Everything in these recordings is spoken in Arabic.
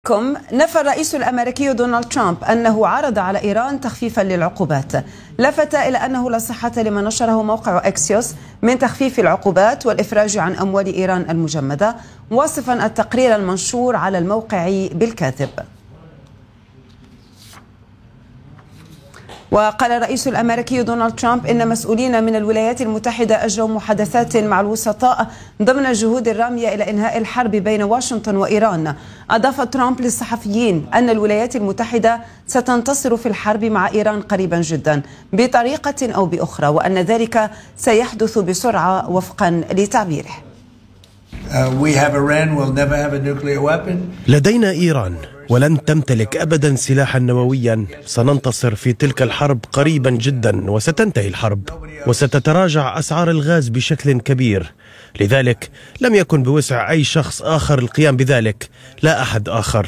نفى الرئيس الأمريكي دونالد ترامب أنه عرض على إيران تخفيفا للعقوبات. لفت إلى أنه لا صحة لما نشره موقع أكسيوس من تخفيف العقوبات والإفراج عن أموال إيران المجمدة، واصفا التقرير المنشور على الموقع بالكاذب. وقال الرئيس الأمريكي دونالد ترامب إن مسؤولين من الولايات المتحدة أجروا محادثات مع الوسطاء ضمن الجهود الرامية إلى إنهاء الحرب بين واشنطن وإيران. أضاف ترامب للصحفيين أن الولايات المتحدة ستنتصر في الحرب مع إيران قريبا جدا بطريقة أو بأخرى، وأن ذلك سيحدث بسرعة وفقا لتعبيره. لدينا إيران ولن تمتلك أبدا سلاحا نوويا. سننتصر في تلك الحرب قريبا جدا وستنتهي الحرب وستتراجع أسعار الغاز بشكل كبير، لذلك لم يكن بوسع أي شخص آخر القيام بذلك، لا أحد آخر.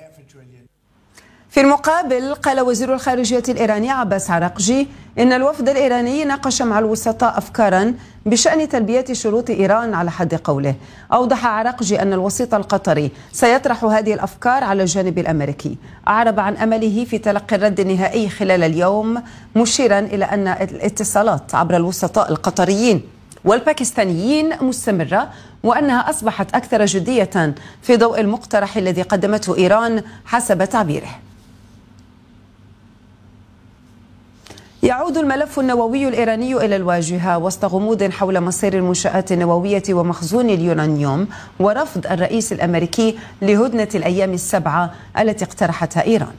في المقابل قال وزير الخارجية الإيراني عباس عراقجي إن الوفد الإيراني ناقش مع الوسطاء أفكارا بشأن تلبية شروط إيران على حد قوله. أوضح عراقجي أن الوسيط القطري سيطرح هذه الأفكار على الجانب الأمريكي. أعرب عن أمله في تلقي الرد النهائي خلال اليوم، مشيرا إلى أن الاتصالات عبر الوسطاء القطريين والباكستانيين مستمرة، وأنها أصبحت أكثر جدية في ضوء المقترح الذي قدمته إيران حسب تعبيره. يعود الملف النووي الإيراني إلى الواجهة وسط غموض حول مصير المنشآت النووية ومخزون اليورانيوم، ورفض الرئيس الأمريكي لهدنة الأيام السبعة التي اقترحتها إيران.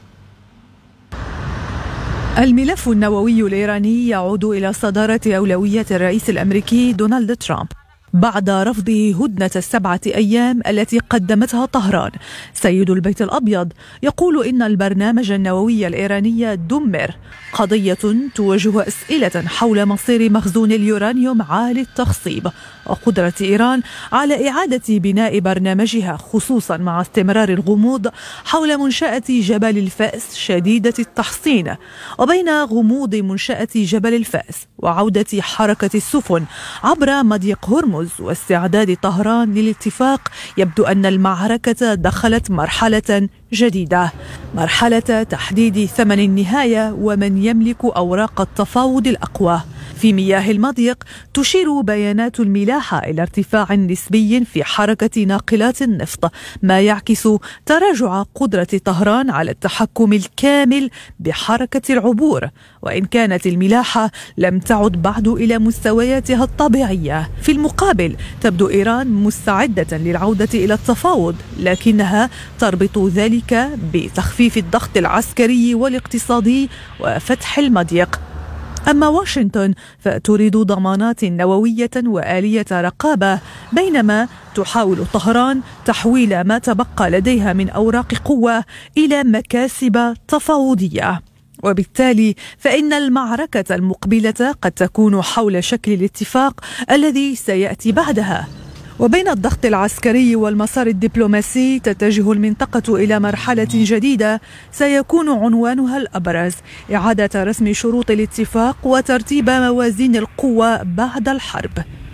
الملف النووي الإيراني يعود إلى صدارة أولوية الرئيس الأمريكي دونالد ترامب بعد رفضه هدنة 7 أيام التي قدمتها طهران. سيد البيت الأبيض يقول إن البرنامج النووي الإيراني دمر، قضية توجه أسئلة حول مصير مخزون اليورانيوم عالي التخصيب وقدرة إيران على إعادة بناء برنامجها، خصوصا مع استمرار الغموض حول منشأة جبل الفأس شديدة التحصين. وبين غموض منشأة جبل الفأس وعودة حركة السفن عبر مضيق هرمز واستعداد طهران للاتفاق، يبدو أن المعركة دخلت مرحلة جديدة، مرحلة تحديد ثمن النهاية ومن يملك أوراق التفاوض الأقوى. في مياه المضيق تشير بيانات الملاحة إلى ارتفاع نسبي في حركة ناقلات النفط، ما يعكس تراجع قدرة طهران على التحكم الكامل بحركة العبور، وإن كانت الملاحة لم تعد بعد إلى مستوياتها الطبيعية. في المقابل تبدو إيران مستعدة للعودة إلى التفاوض، لكنها تربط ذلك بتخفيف الضغط العسكري والاقتصادي وفتح المضيق. أما واشنطن فتريد ضمانات نووية وآلية رقابة، بينما تحاول طهران تحويل ما تبقى لديها من أوراق قوة إلى مكاسب تفاوضية. وبالتالي فإن المعركة المقبلة قد تكون حول شكل الاتفاق الذي سيأتي بعدها. وبين الضغط العسكري والمسار الدبلوماسي تتجه المنطقة إلى مرحلة جديدة سيكون عنوانها الأبرز إعادة رسم شروط الاتفاق وترتيب موازين القوى بعد الحرب.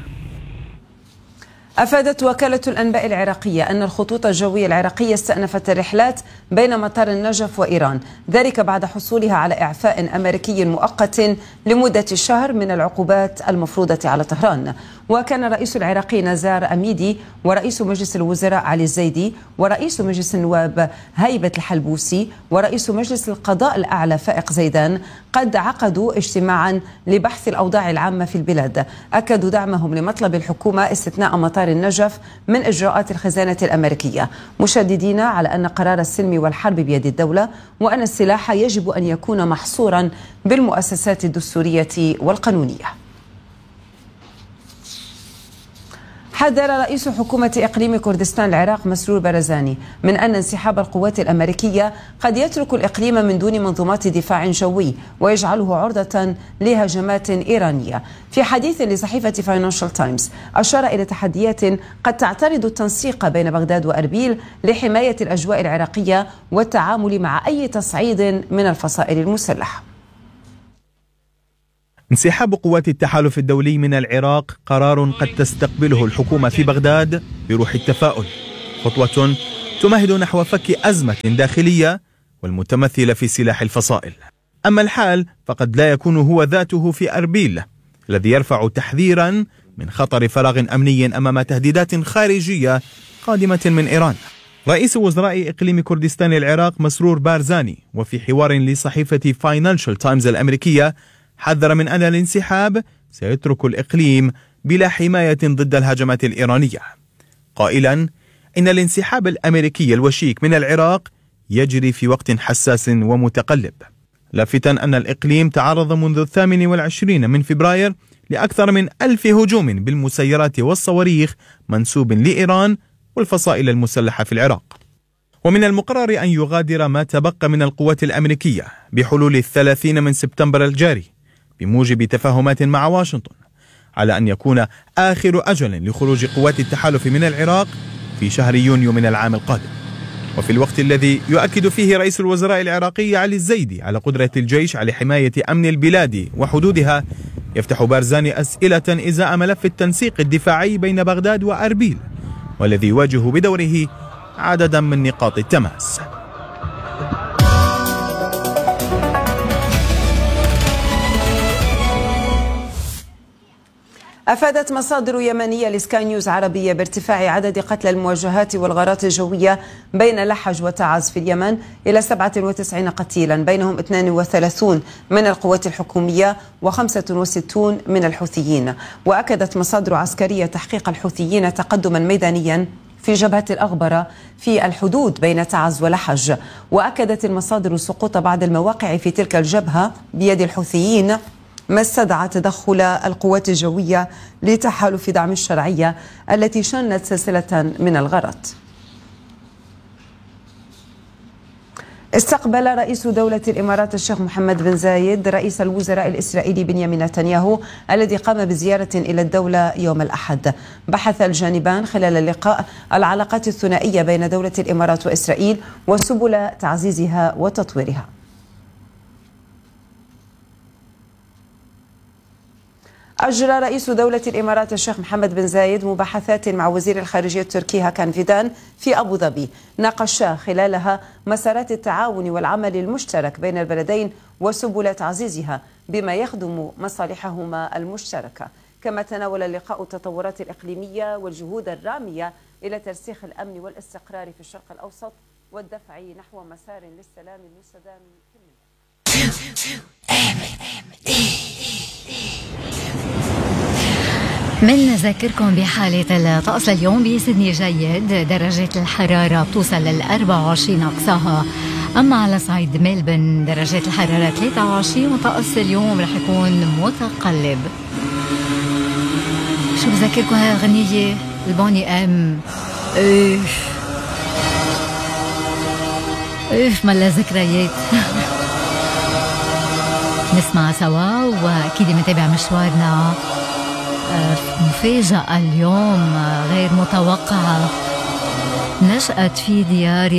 أفادت وكالة الأنباء العراقية أن الخطوط الجوية العراقية استأنفت الرحلات بين مطار النجف وإيران، ذلك بعد حصولها على إعفاء أمريكي مؤقت لمدة شهر من العقوبات المفروضة على طهران. وكان الرئيس العراقي نزار أميدي ورئيس مجلس الوزراء علي الزيدي ورئيس مجلس النواب هيبة الحلبوسي ورئيس مجلس القضاء الأعلى فائق زيدان قد عقدوا اجتماعا لبحث الأوضاع العامة في البلاد. أكدوا دعمهم لمطلب الحكومة استثناء مطار النجف من إجراءات الخزانة الأمريكية، مشددين على أن قرار السلم والحرب بيد الدولة، وأن السلاح يجب أن يكون محصورا بالمؤسسات الدستورية والقانونية. حذر رئيس حكومة إقليم كردستان العراق مسرور بارزاني من أن انسحاب القوات الأمريكية قد يترك الإقليم من دون منظومات دفاع جوي ويجعله عرضة لهجمات إيرانية. في حديث لصحيفة فاينانشال تايمز أشار إلى تحديات قد تعترض التنسيق بين بغداد وأربيل لحماية الأجواء العراقية والتعامل مع أي تصعيد من الفصائل المسلحة. انسحاب قوات التحالف الدولي من العراق قرار قد تستقبله الحكومة في بغداد بروح التفاؤل، خطوة تمهد نحو فك أزمة داخلية والمتمثلة في سلاح الفصائل. أما الحال فقد لا يكون هو ذاته في أربيل الذي يرفع تحذيرا من خطر فراغ أمني أمام تهديدات خارجية قادمة من إيران. رئيس وزراء إقليم كردستان العراق مسرور بارزاني وفي حوار لصحيفة فاينانشال تايمز الأمريكية حذر من أن الانسحاب سيترك الإقليم بلا حماية ضد الهجمات الإيرانية، قائلا إن الانسحاب الأمريكي الوشيك من العراق يجري في وقت حساس ومتقلب، لافتا أن الإقليم تعرض منذ 28 من فبراير لأكثر من 1000 هجوم بالمسيرات والصواريخ منسوب لإيران والفصائل المسلحة في العراق. ومن المقرر أن يغادر ما تبقى من القوات الأمريكية بحلول 30 من سبتمبر الجاري بموجب تفاهمات مع واشنطن، على أن يكون آخر أجل لخروج قوات التحالف من العراق في شهر يونيو من العام القادم. وفي الوقت الذي يؤكد فيه رئيس الوزراء العراقي علي الزيدي على قدرة الجيش على حماية أمن البلاد وحدودها، يفتح بارزاني أسئلة إزاء ملف التنسيق الدفاعي بين بغداد وأربيل، والذي يواجه بدوره عددا من نقاط التماس. أفادت مصادر يمنية لسكاي نيوز عربية بارتفاع عدد قتلى المواجهات والغارات الجوية بين لحج وتعز في اليمن إلى 97 قتيلا، بينهم 32 من القوات الحكومية و65 من الحوثيين. وأكدت مصادر عسكرية تحقيق الحوثيين تقدما ميدانيا في جبهة الأغبرة في الحدود بين تعز ولحج. وأكدت المصادر سقوط بعض المواقع في تلك الجبهة بيد الحوثيين، ما استدعى تدخل القوات الجوية لتحالف دعم الشرعية التي شنت سلسلة من الغارات. استقبل رئيس دولة الإمارات الشيخ محمد بن زايد رئيس الوزراء الإسرائيلي بنيامين نتنياهو الذي قام بزيارة إلى الدولة يوم الأحد. بحث الجانبان خلال اللقاء العلاقات الثنائية بين دولة الإمارات وإسرائيل وسبل تعزيزها وتطويرها. أجرى رئيس دولة الإمارات الشيخ محمد بن زايد مباحثات مع وزير الخارجية التركي هاكان فيدان في أبو ظبي، ناقشا خلالها مسارات التعاون والعمل المشترك بين البلدين وسبل تعزيزها بما يخدم مصالحهما المشتركة. كما تناول اللقاء التطورات الإقليمية والجهود الرامية إلى ترسيخ الأمن والاستقرار في الشرق الأوسط والدفع نحو مسار للسلام المستدام في المنطقة. من نذكركم بحالة الطقس اليوم بسيدني جيد، درجة الحرارة بتوصل لل 24 أقصاها، أما على صعيد ميلبن درجة الحرارة 23 وطقس اليوم رح يكون متقلب. شو بذكركم هاي الغنية البوني أم ملا ذكريات. نسمع سوا وأكيد متابع مشوارنا. مفاجأة اليوم غير متوقعة نشأت في ديار